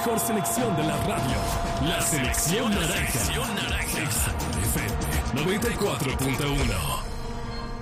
mejor selección de la radio. La selección naranja. Exa FM 94.1.